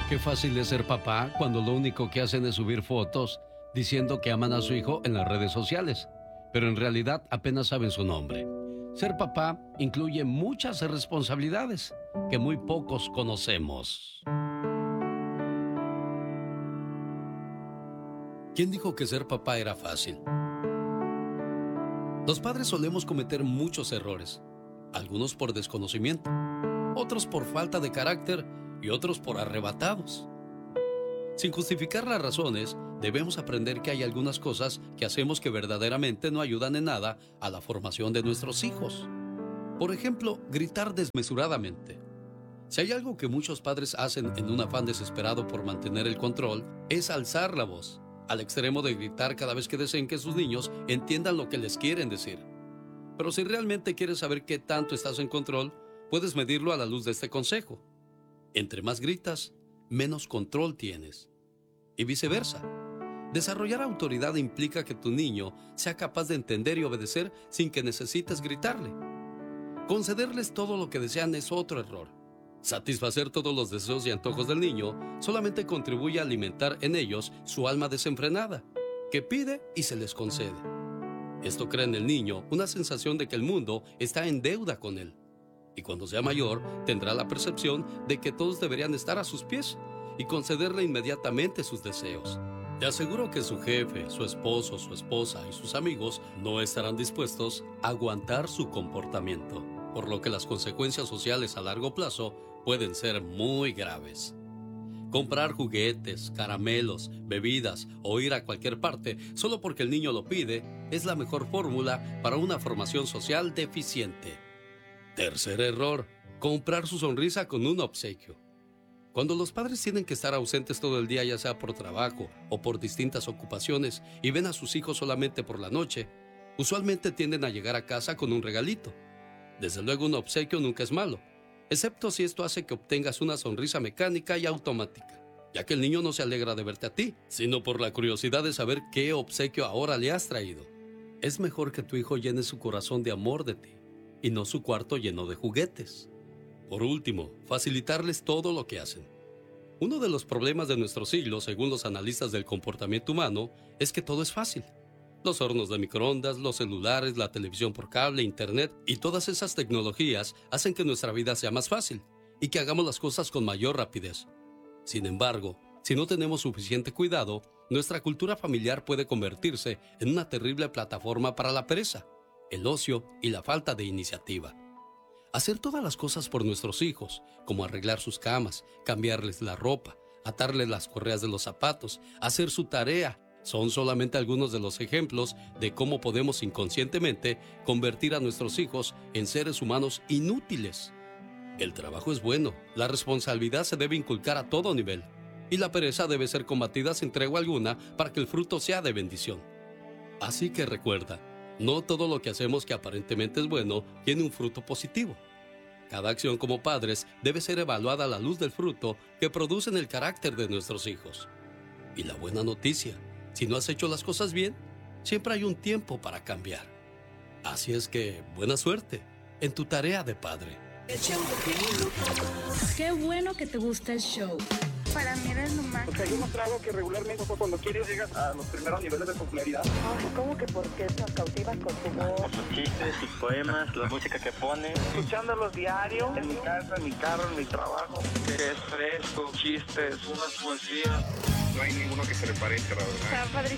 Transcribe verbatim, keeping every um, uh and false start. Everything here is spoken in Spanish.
Qué fácil es ser papá cuando lo único que hacen es subir fotos diciendo que aman a su hijo en las redes sociales, pero en realidad apenas saben su nombre. Ser papá incluye muchas responsabilidades que muy pocos conocemos. ¿Quién dijo que ser papá era fácil? Los padres solemos cometer muchos errores, algunos por desconocimiento, otros por falta de carácter y otros por arrebatados. Sin justificar las razones, debemos aprender que hay algunas cosas que hacemos que verdaderamente no ayudan en nada a la formación de nuestros hijos. Por ejemplo, gritar desmesuradamente. Si hay algo que muchos padres hacen en un afán desesperado por mantener el control, es alzar la voz, al extremo de gritar cada vez que deseen que sus niños entiendan lo que les quieren decir. Pero si realmente quieres saber qué tanto estás en control, puedes medirlo a la luz de este consejo. Entre más gritas, menos control tienes. Y viceversa. Desarrollar autoridad implica que tu niño sea capaz de entender y obedecer sin que necesites gritarle. Concederles todo lo que desean es otro error. Satisfacer todos los deseos y antojos del niño solamente contribuye a alimentar en ellos su alma desenfrenada, que pide y se les concede. Esto crea en el niño una sensación de que el mundo está en deuda con él. Y cuando sea mayor, tendrá la percepción de que todos deberían estar a sus pies y concederle inmediatamente sus deseos. Te aseguro que su jefe, su esposo, su esposa y sus amigos no estarán dispuestos a aguantar su comportamiento, por lo que las consecuencias sociales a largo plazo pueden ser muy graves. Comprar juguetes, caramelos, bebidas o ir a cualquier parte solo porque el niño lo pide es la mejor fórmula para una formación social deficiente. Tercer error, comprar su sonrisa con un obsequio. Cuando los padres tienen que estar ausentes todo el día, ya sea por trabajo o por distintas ocupaciones, y ven a sus hijos solamente por la noche, usualmente tienden a llegar a casa con un regalito. Desde luego, un obsequio nunca es malo, excepto si esto hace que obtengas una sonrisa mecánica y automática, ya que el niño no se alegra de verte a ti, sino por la curiosidad de saber qué obsequio ahora le has traído. Es mejor que tu hijo llene su corazón de amor de ti, y no su cuarto lleno de juguetes. Por último, facilitarles todo lo que hacen. Uno de los problemas de nuestro siglo, según los analistas del comportamiento humano, es que todo es fácil. Los hornos de microondas, los celulares, la televisión por cable, internet y todas esas tecnologías hacen que nuestra vida sea más fácil y que hagamos las cosas con mayor rapidez. Sin embargo, si no tenemos suficiente cuidado, nuestra cultura familiar puede convertirse en una terrible plataforma para la pereza, el ocio y la falta de iniciativa. Hacer todas las cosas por nuestros hijos, como arreglar sus camas, cambiarles la ropa, atarles las correas de los zapatos, hacer su tarea, son solamente algunos de los ejemplos de cómo podemos inconscientemente convertir a nuestros hijos en seres humanos inútiles. El trabajo es bueno, la responsabilidad se debe inculcar a todo nivel, y la pereza debe ser combatida sin tregua alguna para que el fruto sea de bendición. Así que recuerda, no todo lo que hacemos que aparentemente es bueno tiene un fruto positivo. Cada acción como padres debe ser evaluada a la luz del fruto que producen el carácter de nuestros hijos. Y la buena noticia, si no has hecho las cosas bien, siempre hay un tiempo para cambiar. Así es que, buena suerte en tu tarea de padre. Qué bueno que te gusta el show. Para mí eres lo máximo. Porque hay demostrado que regularmente cuando quieres llegas a los primeros niveles de popularidad. Ay, ¿cómo que por qué nos cautivas con tu voz? Por sus chistes, sus poemas, la música que pone. Escuchándolos diario, en mi casa, en mi carro, en mi trabajo. Es fresco, chistes, unas poesías. No hay ninguno que se le parezca, la verdad. Está padrísimo.